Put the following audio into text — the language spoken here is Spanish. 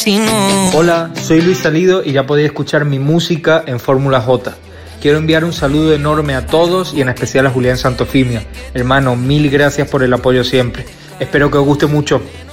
si no. Hola, soy Luis Salido y ya podéis escuchar mi música en Fórmula J. Quiero enviar un saludo enorme a todos y en especial a Julián Santofimio. Hermano, mil gracias por el apoyo siempre. Espero que os guste mucho.